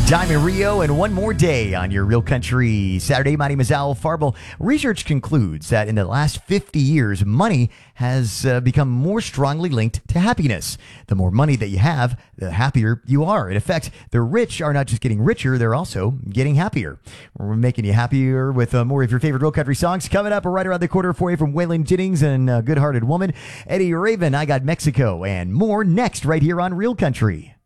Diamond Rio and one more day on your Real Country Saturday. My name is Al Farble. Research concludes that in the last 50 years, money has become more strongly linked to happiness. The more money that you have, the happier you are. In effect, the rich are not just getting richer, they're also getting happier. We're making you happier with more of your favorite Real Country songs. Coming up right around the corner for you from Waylon Jennings and Good Hearted Woman, Eddie Raven, I Got Mexico, and more next right here on Real Country.